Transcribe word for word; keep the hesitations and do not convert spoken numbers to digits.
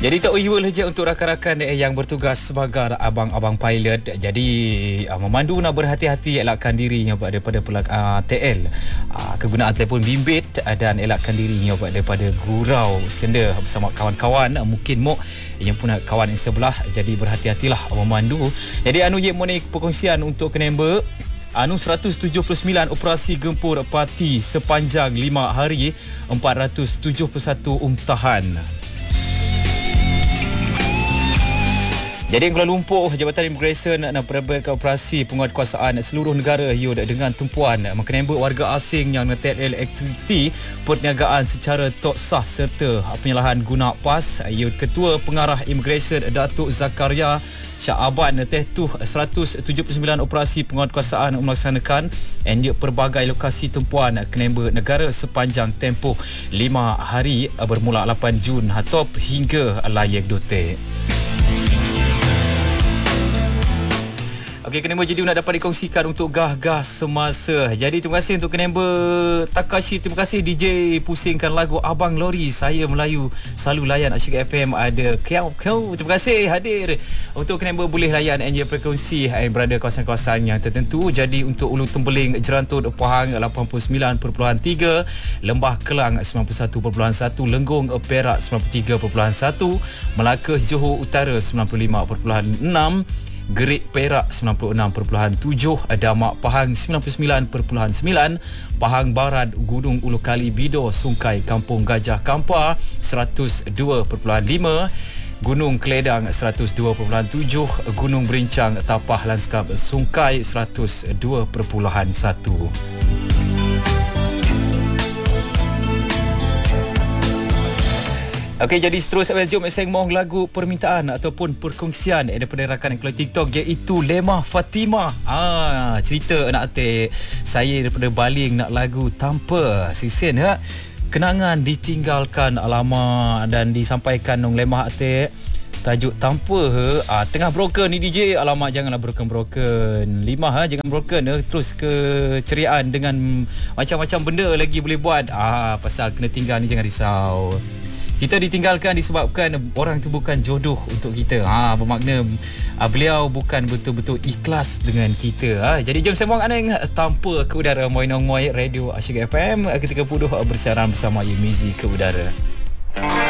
Jadi tak hiwal saja untuk rakan-rakan yang bertugas sebagai abang-abang pilot. Jadi uh, memandu nak berhati-hati, elakkan dirinya daripada uh, T L, uh, kegunaan telefon bimbit uh, dan elakkan dirinya daripada gurau senda bersama kawan-kawan. Uh, mungkin mok yang pun kawan yang sebelah, jadi berhati-hatilah memandu. Jadi anu ye money perkongsian untuk kenember anu seratus tujuh puluh sembilan operasi gempur parti sepanjang lima hari, empat ratus tujuh puluh satu umtahan. Jadi Kuala Lumpur, Jabatan Immigration nak perbaiki operasi penguatkuasaan seluruh negara yud dengan tumpuan mengenai warga asing yang T L aktiviti perniagaan secara tak sah serta penyalahan guna pas. Yud Ketua Pengarah Immigration Datuk Zakaria Syahaban teh tu seratus tujuh puluh sembilan operasi penguatkuasaan melaksanakan and pelbagai lokasi tumpuan kenember negara sepanjang tempoh lima hari bermula lapan Jun hatop hingga layak dote. Okey, kenember jadi nak dapat dikongsikan untuk gah-gah semasa. Jadi terima kasih untuk kenember Takashi, terima kasih D J pusingkan lagu Abang Lori Saya Melayu selalu layan Asyik F M ada kiau kiau. Terima kasih hadir. Untuk kenember boleh layan N J frekuensi yang berada kawasan-kawasan yang tertentu. Jadi untuk Ulu Tembeling Jerantut Pahang lapan puluh sembilan perpuluhan tiga, Lembah Kelang sembilan puluh satu perpuluhan satu, Lenggong Perak sembilan puluh tiga perpuluhan satu, Melaka Johor Utara sembilan puluh lima perpuluhan enam, Gerik Perak sembilan puluh enam perpuluhan tujuh, Damak Pahang sembilan puluh sembilan perpuluhan sembilan, Pahang Barat Gunung Ulu Kali Bido Sungkai Kampung Gajah Kampar seratus dua perpuluhan lima, Gunung Keledang seratus dua perpuluhan tujuh, Gunung Berincang Tapah Lanskap Sungkai seratus dua perpuluhan satu. Okey, jadi seterusnya jom saya mohon lagu permintaan ataupun perkongsian daripada rakan keluar TikTok iaitu Lemah Fatimah. Ah, cerita anak atik saya daripada Baling nak lagu Tanpa Sisen ha. Kenangan ditinggalkan alamat dan disampaikan nong Lemah atik. Tajuk Tanpa he, ah, tengah broken ni D J. Alamak, janganlah broken-broken. Lima ha, jangan broken he. Terus keceriaan dengan macam-macam benda lagi boleh buat. Ah, pasal kena tinggal ni jangan risau. Kita ditinggalkan disebabkan orang tu bukan jodoh untuk kita. Ha, bermakna uh, beliau bukan betul-betul ikhlas dengan kita. Ha. Jadi jom sembang aneng tanpa ke udara Moinong Moi Radio Asyik F M ketika puluh bersiaran bersama Yemizi ke udara.